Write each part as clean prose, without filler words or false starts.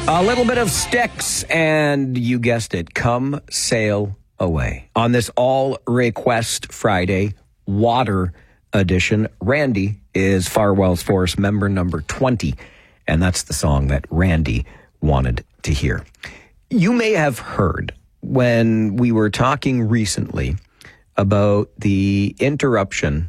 A little bit of Styx, and you guessed it, Come Sail Away. On this All Request Friday, Water edition, Randy is Farwell's Force member number 20, and that's the song that Randy wanted to hear. You may have heard when we were talking recently about the interruption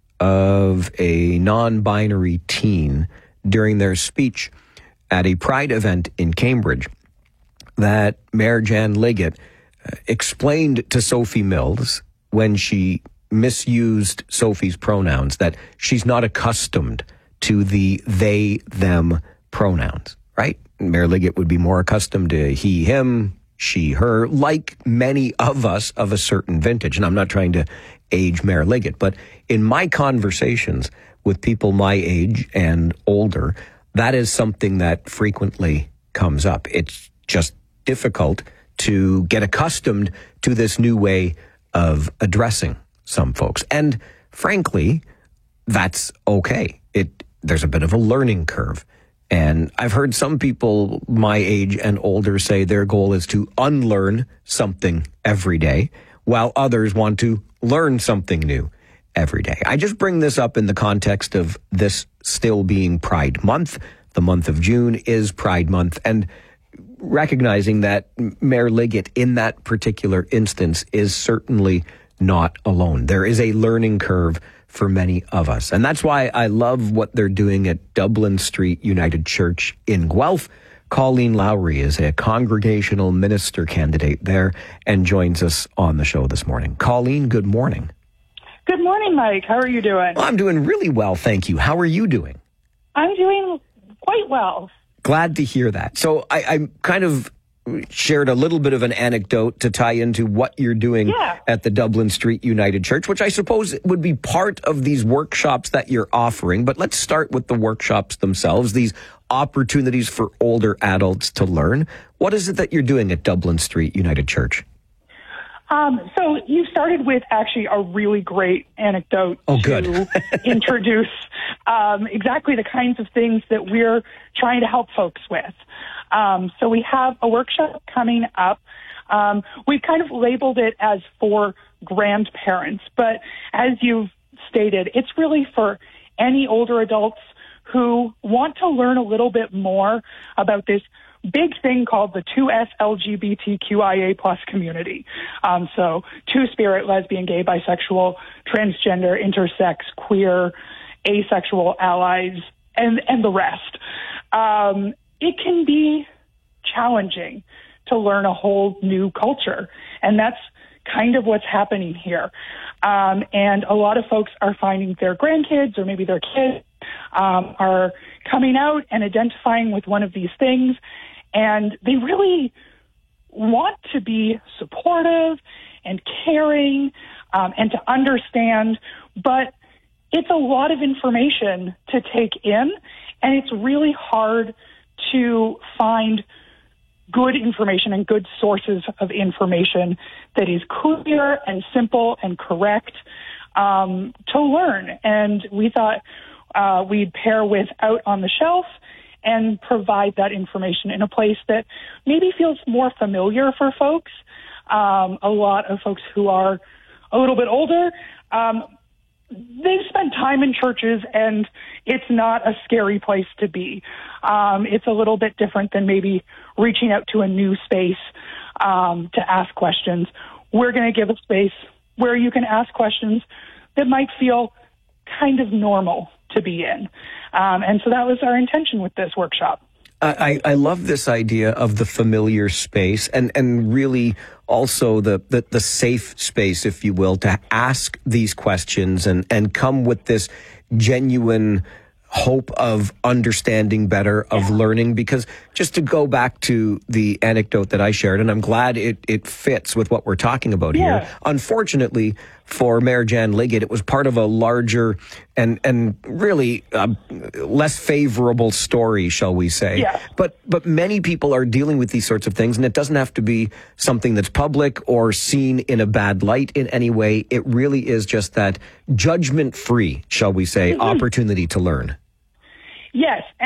of a non-binary teen during their speech at a Pride event in Cambridge, that Mayor Jan Liggett explained to Sophie Mills when she misused Sophie's pronouns that she's not accustomed to the they, them pronouns, right? Mayor Liggett would be more accustomed to he, him, she, her, like many of us of a certain vintage. And I'm not trying to age Mayor Liggett, but in my conversations with people my age and older, that is something that frequently comes up. It's just difficult to get accustomed to this new way of addressing some folks. And frankly, that's okay. There's a bit of a learning curve. And I've heard some people my age and older say their goal is to unlearn something every day, while others want to learn something new every day. I just bring this up in the context of this still being Pride Month. The month of June is Pride Month, and recognizing that Mayor Liggett in that particular instance is certainly not alone. There is a learning curve for many of us, and that's why I love what they're doing at Dublin Street United Church in Guelph. Colleen Lowry is a congregational minister candidate there and joins us on the show this morning. Colleen, good morning. Good morning, Mike. How are you doing? Well, I'm doing really well, thank you. How are you doing? I'm doing quite well. Glad to hear that. So I kind of shared a little bit of an anecdote to tie into what you're doing at the Dublin Street United Church, which I suppose would be part of these workshops that you're offering. But let's start with the workshops themselves, these opportunities for older adults to learn. What is it that you're doing at Dublin Street United Church? So you started with actually a really great anecdote to introduce exactly the kinds of things that we're trying to help folks with. So we have a workshop coming up. We've kind of labeled it as for grandparents, but as you've stated, it's really for any older adults who want to learn a little bit more about this big thing called the 2S LGBTQIA plus community. So two-spirit, lesbian, gay, bisexual, transgender, intersex, queer, asexual allies, and the rest. It can be challenging to learn a whole new culture, and that's kind of what's happening here. And a lot of folks are finding their grandkids or maybe their kids are coming out and identifying with one of these things, and they really want to be supportive and caring and to understand, but it's a lot of information to take in, and it's really hard to find good information and good sources of information that is clear and simple and correct to learn. And we thought we'd pair with Out on the Shelf and provide that information in a place that maybe feels more familiar for folks. A lot of folks who are a little bit older, they've spent time in churches, and it's not a scary place to be. It's a little bit different than maybe reaching out to a new space to ask questions. We're going to give a space where you can ask questions that might feel kind of normal to be in. And so that was our intention with this workshop. I love this idea of the familiar space and really also the safe space, if you will, to ask these questions and come with this genuine hope of understanding better, of learning. Because just to go back to the anecdote that I shared, and I'm glad it fits with what we're talking about here. Unfortunately, for Mayor Jan Liggett, it was part of a larger and really less favorable story, shall we say. But many people are dealing with these sorts of things, and it doesn't have to be something that's public or seen in a bad light in any way. It really is just that judgment-free, shall we say, opportunity to learn. Yes.